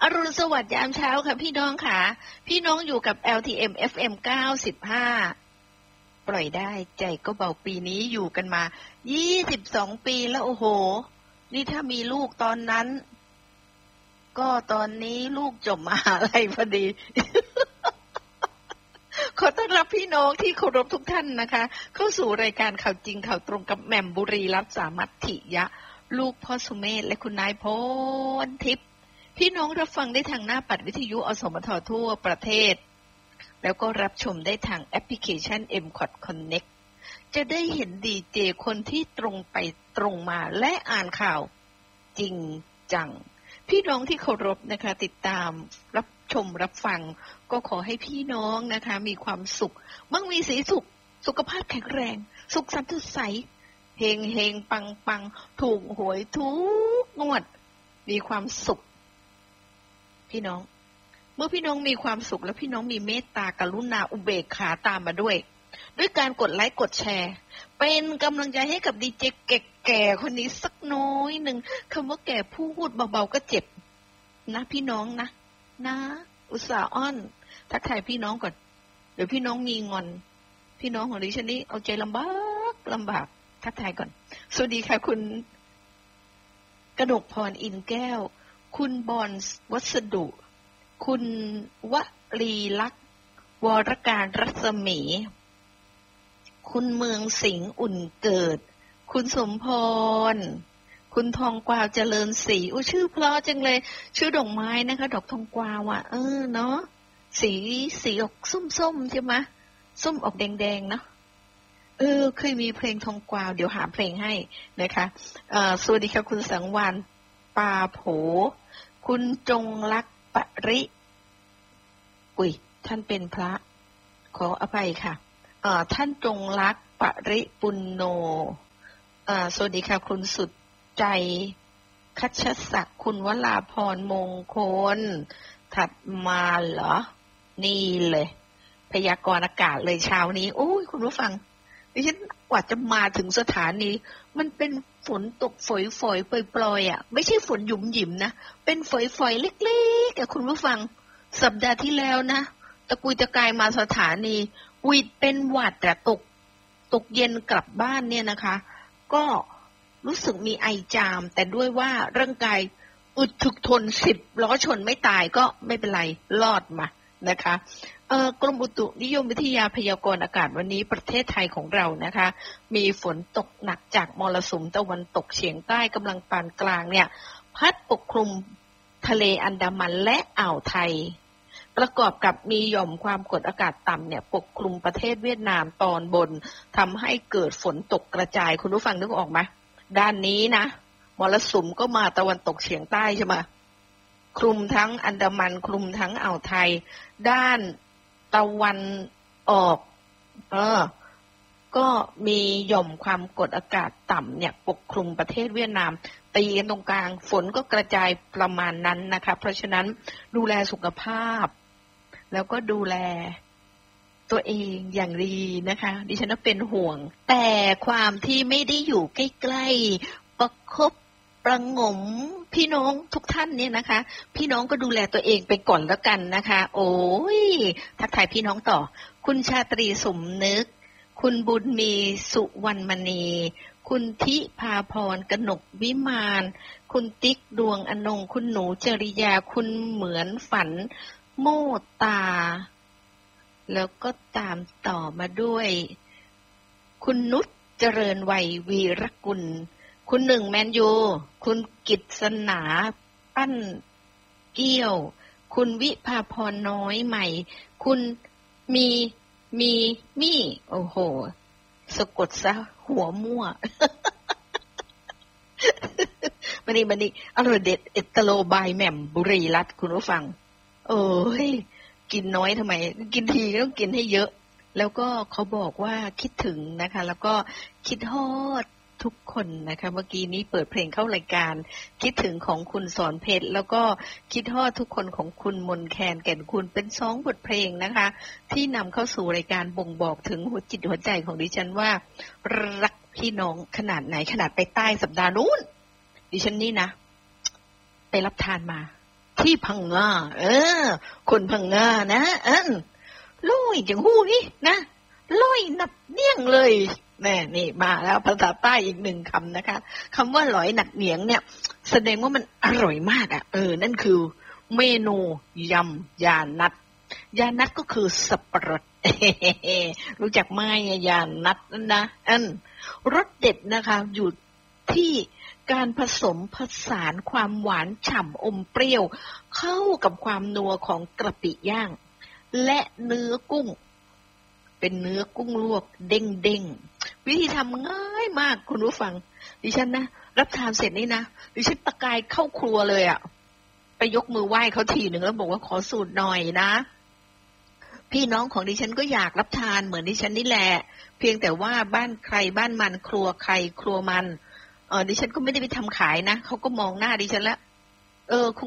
รุณสวัสดิ์ยามเช้าค่ะพี่น้องค่ะพี่น้องอยู่กับ LTM FM 95ปล่อยได้ใจก็เบาปีนี้อยู่กันมา22ปีแล้วโอ้โหนี่ถ้ามีลูกตอนนั้นก็ตอนนี้ลูกจบมหาลัยพอดี ขอต้อนรับพี่น้องที่เคารพทุกท่านนะคะเข้าสู่รายการข่าวจริงข่าวตรงกับแหม่มบุรีรัตน์สามัตถิยะลูกพ่อสุเมธและคุณนายพรทิพย์พี่น้องรับฟังได้ทางหน้าปัดวิทยุอสมททั่วประเทศแล้วก็รับชมได้ทางแอปพลิเคชัน MCOT Connect จะได้เห็นดีเจคนที่ตรงไปตรงมาและอ่านข่าวจริงจังพี่น้องที่เคารพนะคะติดตามรับชมรับฟังก็ขอให้พี่น้องนะคะมีความสุขมั่งมีสีสุขสุขภาพแข็งแรงสุขสันต์สดใสเฮงเฮงปังปังถูกหวยทุกงวดมีความสุขพี่น้องเมื่อพี่น้องมีความสุขแล้วพี่น้องมีเมตตากรุณาอุเบกขาตามมาด้วยการกดไลค์กดแชร์เป็นกำลังใจให้กับดีเจแก่ๆคนนี้สักน้อยหนึ่งคำว่าแก่พูดเบาๆก็เจ็บนะพี่น้องนะอุตส่าห์อ้อนทักทายพี่น้องก่อนเดี๋ยวพี่น้องมีงอนพี่น้องของดิฉันนี่เอาใจลำบากทักทายก่อนสวัสดีค่ะคุณกนกพรอินแก้วคุณบอนวัสดุคุณวลีลักษณ์วรการรัศมีคุณเมืองสิงห์อุ่นเกิดคุณสมพรคุณทองกวาวเจริญศรีชื่อเพราะจังเลยชื่อดอกไม้นะคะดอกทองกวาวอ่ะเนาะสีออกส้มๆใช่ไหมส้มออกแดงๆเนาะเคยมีเพลงทองกวาวเดี๋ยวหาเพลงให้นะคะสวัสดีค่ะคุณสังวานปาโผคุณจงลักษ์ปริท่านเป็นพระขออภัยค่ะท่านจงลักษ์ปริปุณโญสวัสดีค่ะคุณสุดใจคัชศักดิ์คุณวราพรมงคลถัดมาเหรอนี่เลยพยากรณ์อากาศเลยเช้านี้โอ้ยคุณผู้ฟังดิฉันกว่าจะมาถึงสถานีมันเป็นฝนตกฝอยๆปล่อยๆอ่ะไม่ใช่ฝนหยุมหยิมนะเป็นฝอยๆเล็กๆอ่ะคุณผู้ฟังสัปดาห์ที่แล้วนะตะกุยตะกายมาสถานีวิดเป็นหวัดแต่ตกเย็นกลับบ้านเนี่ยนะคะก็รู้สึกมีไอจามแต่ด้วยว่าร่างกายอึดถึกทน10ล้อชนไม่ตายก็ไม่เป็นไรรอดมานะคะกรมอุตุนิยมวิทยาพยากรณ์อากาศวันนี้ประเทศไทยของเรานะคะมีฝนตกหนักจากมรสุมตะวันตกเฉียงใต้กำลังปานกลางเนี่ยพัดปกคลุมทะเลอันดามันและอ่าวไทยประกอบกับมีหย่อมความกดอากาศต่ำเนี่ยปกคลุมประเทศเวียดนามตอนบนทำให้เกิดฝนตกกระจายคุณผู้ฟังนึกออกไหมด้านนี้นะมรสุมก็มาตะวันตกเฉียงใต้ใช่ไหมคลุมทั้งอันดามันคลุมทั้งอ่าวไทยด้านตะวันออกก็มีหย่อมความกดอากาศต่ำเนี่ยปกคลุมประเทศเวียดนามตีกันตรงกลางฝนก็กระจายประมาณนั้นนะคะเพราะฉะนั้นดูแลสุขภาพแล้วก็ดูแลตัวเองอย่างดีนะคะดิฉันเป็นห่วงแต่ความที่ไม่ได้อยู่ใกล้ๆประคบประหงมพี่น้องทุกท่านเนี่ยนะคะพี่น้องก็ดูแลตัวเองไปก่อนแล้วกันนะคะโอ้ยทักทายพี่น้องต่อคุณชาตรีสมนึกคุณบุญมีสุวรรณมณีคุณทิพาพรกนกวิมานคุณติ๊กดวงอนงคุณหนูจริยาคุณเหมือนฝันโมตาแล้วก็ตามต่อมาด้วยคุณนุชเจริญวัยวีรกุลคุณหนึ่งแมนยูคุณกิตสนาปั้นเกี้ยวคุณวิภาพรน้อยใหม่คุณมีโอ้โหสะกดซะหัวมั่ว มานี่อร่อยเด็ดเอตโลบายแหม่มบุรีรัตน์คุณผู้ฟังโอ้ยกินน้อยทำไมกินทีก็ต้องกินให้เยอะแล้วก็เขาบอกว่าคิดถึงนะคะแล้วก็คิดฮอดทุกคนนะคะเมื่อกี้นี้เปิดเพลงเข้ารายการคิดถึงของคุณสอนเพชรแล้วก็คิดฮอดทุกคนของคุณมนแคนแก่นคุณเป็น2บทเพลงนะคะที่นำเข้าสู่รายการบ่งบอกถึงหัวจิตหัวใจของดิฉันว่ารักพี่น้องขนาดไหนขนาดไปใต้สัปดาห์นู้นดิฉันนี่นะไปรับทานมาที่พังงาคนพังงานะลอยจังหู้นี่นะลอยนับเนียงเลยนี่มาแล้วภาษาใต้อีกหนึ่งคำนะคะคำว่าหลอยหนักเหนียงเนี่ยแสดงว่ามันอร่อยมากนั่นคือเมนูยำยานัดยานัดก็คือสับปะรด รู้จักไหมยานัดนั่นนะรสเด็ดนะคะอยู่ที่การผสมผสานความหวานฉ่ำอมเปรี้ยวเข้ากับความนัวของกระปิย่างและเนื้อกุ้งเป็นเนื้อกุ้งลวกเด้งๆวิธีทำง่ายมากคุณผู้ฟังดิฉันนะรับทานเสร็จนี่นะดิฉันตะกายเข้าครัวเลยไปยกมือไหว้เขาทีหนึ่งแล้วบอกว่าขอสูตรหน่อยนะพี่น้องของดิฉันก็อยากรับทานเหมือนดิฉันนี่แหละเพียงแต่ว่าบ้านใครบ้านมันครัวใครครัวมันดิฉันก็ไม่ได้ไปทำขายนะเขาก็มองหน้าดิฉันแล้ว